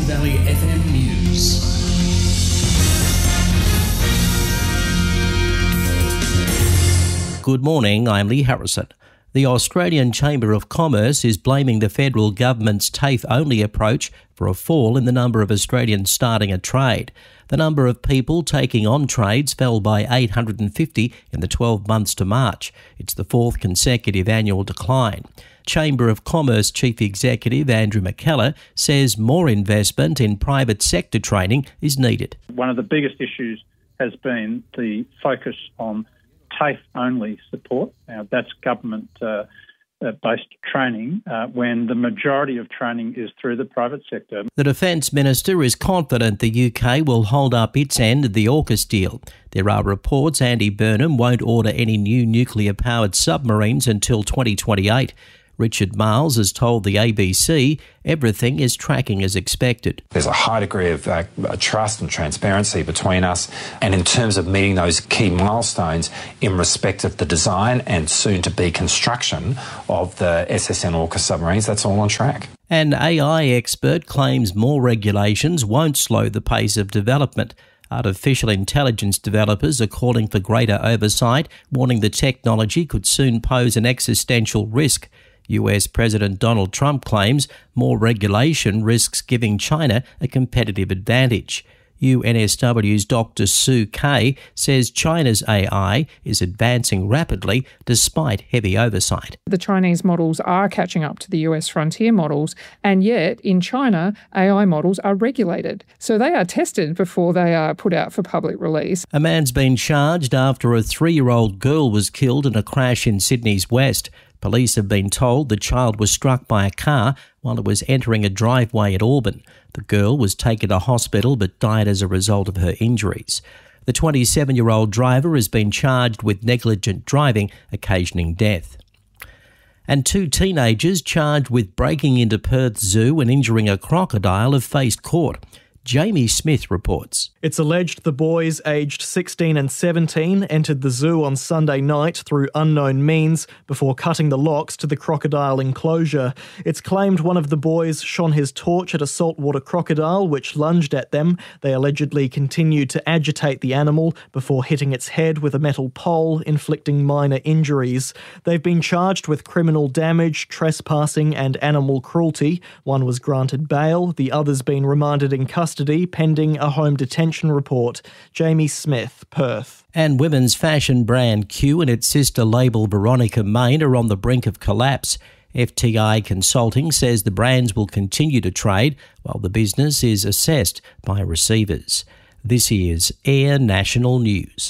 Valley FM News. Good morning, I'm Lee Harrison. The Australian Chamber of Commerce is blaming the federal government's TAFE-only approach for a fall in the number of Australians starting a trade. The number of people taking on trades fell by 850 in the 12 months to March. It's the fourth consecutive annual decline. Chamber of Commerce Chief Executive Andrew McKellar says more investment in private sector training is needed. One of the biggest issues has been the focus on TAFE-only support. Now, that's government-based training when the majority of training is through the private sector. The Defence Minister is confident the UK will hold up its end of the AUKUS deal. There are reports Andy Burnham won't order any new nuclear-powered submarines until 2028. Richard Marles has told the ABC everything is tracking as expected. There's a high degree of trust and transparency between us, and in terms of meeting those key milestones in respect of the design and soon-to-be construction of the SSN AUKUS submarines, that's all on track. An AI expert claims more regulations won't slow the pace of development. Artificial intelligence developers are calling for greater oversight, warning the technology could soon pose an existential risk. US President Donald Trump claims more regulation risks giving China a competitive advantage. UNSW's Dr. Sue Kay says China's AI is advancing rapidly despite heavy oversight. The Chinese models are catching up to the US frontier models, and yet in China, AI models are regulated. So they are tested before they are put out for public release. A man's been charged after a 3-year-old girl was killed in a crash in Sydney's west. Police have been told the child was struck by a car while it was entering a driveway at Auburn. The girl was taken to hospital but died as a result of her injuries. The 27-year-old driver has been charged with negligent driving, occasioning death. And 2 teenagers charged with breaking into Perth Zoo and injuring a crocodile have faced court. Jamie Smith reports. It's alleged the boys aged 16 and 17 entered the zoo on Sunday night through unknown means before cutting the locks to the crocodile enclosure. It's claimed one of the boys shone his torch at a saltwater crocodile which lunged at them. They allegedly continued to agitate the animal before hitting its head with a metal pole, inflicting minor injuries. They've been charged with criminal damage, trespassing and animal cruelty. One was granted bail, the other's been remanded in custody pending a home detention report. Jamie Smith, Perth. And women's fashion brand Q and its sister label Veronica Main are on the brink of collapse. FTI Consulting says the brands will continue to trade while the business is assessed by receivers. This is Air National News.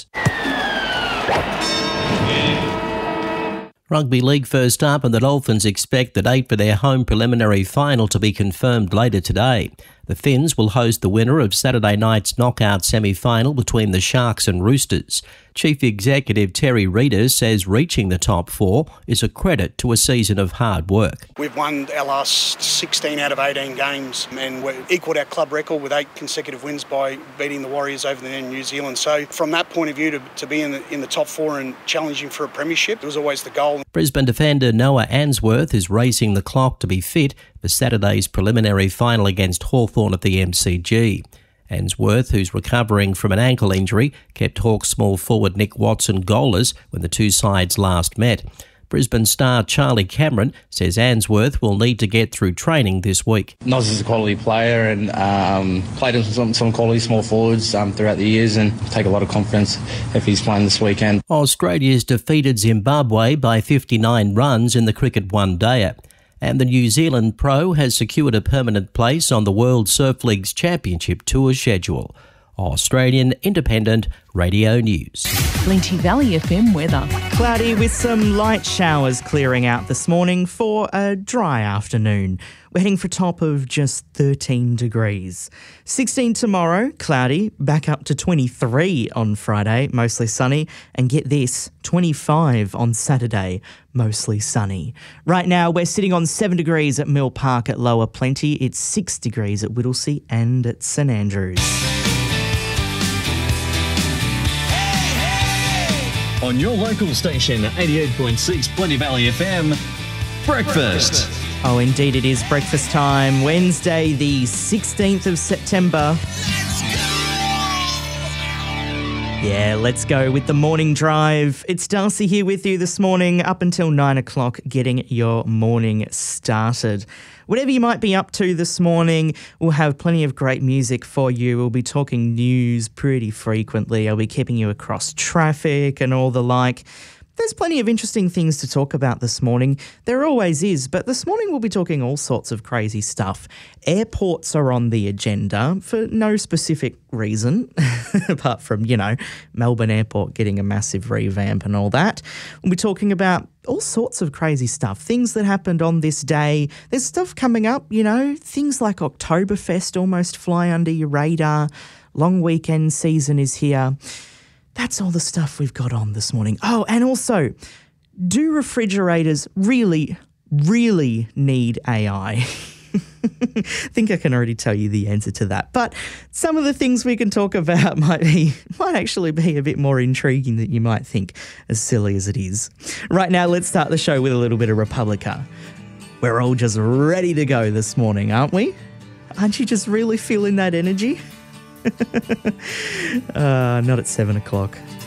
Rugby League first up, and the Dolphins expect the date for their home preliminary final to be confirmed later today. The Finns will host the winner of Saturday night's knockout semi-final between the Sharks and Roosters. Chief Executive Terry Reeder says reaching the top 4 is a credit to a season of hard work. We've won our last 16 out of 18 games and we equalled our club record with 8 consecutive wins by beating the Warriors over there in New Zealand. So from that point of view, to be in the top 4 and challenging for a premiership, it was always the goal. Brisbane defender Noah Answorth is racing the clock to be fit for Saturday's preliminary final against Hawthorn at the MCG. Answorth, who's recovering from an ankle injury, kept Hawks small forward Nick Watson goalless when the two sides last met. Brisbane star Charlie Cameron says Answorth will need to get through training this week. Noz is a quality player and played in some quality small forwards throughout the years, and take a lot of confidence if he's playing this weekend. Australia's defeated Zimbabwe by 59 runs in the cricket one-dayer. And the New Zealand Pro has secured a permanent place on the World Surf League's Championship Tour schedule. Australian Independent Radio News. Plenty Valley FM weather. Cloudy with some light showers clearing out this morning for a dry afternoon. We're heading for a top of just 13 degrees. 16 tomorrow, cloudy, back up to 23 on Friday, mostly sunny. And get this, 25 on Saturday, mostly sunny. Right now, we're sitting on 7 degrees at Mill Park at Lower Plenty. It's 6 degrees at Whittlesea and at St Andrews. On your local station, 88.6 Plenty Valley FM, Breakfast. Oh, indeed it is breakfast time. Wednesday, the 16th of September. Yeah, let's go with the morning drive. It's Darcy here with you this morning up until 9 o'clock, getting your morning started. Whatever you might be up to this morning, we'll have plenty of great music for you. We'll be talking news pretty frequently. I'll be keeping you across traffic and all the like. There's plenty of interesting things to talk about this morning. There always is, but this morning we'll be talking all sorts of crazy stuff. Airports are on the agenda for no specific reason, apart from, Melbourne Airport getting a massive revamp and all that. We'll be talking about all sorts of crazy stuff, things that happened on this day. There's stuff coming up, things like Oktoberfest almost fly under your radar. Long weekend season is here. That's all the stuff we've got on this morning. Oh, and also, do refrigerators really, really need AI? I think I can already tell you the answer to that. But some of the things we can talk about might actually be a bit more intriguing than you might think, as silly as it is. Right now, let's start the show with a little bit of Republica. We're all just ready to go this morning, aren't we? Aren't you just really feeling that energy? Not at 7 o'clock.